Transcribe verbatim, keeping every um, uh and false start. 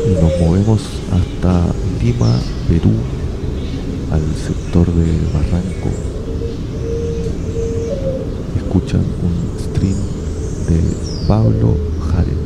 y nos movemos hasta Lima, Perú, al sector de Barranco. Escuchan un stream de Pablo Jaren.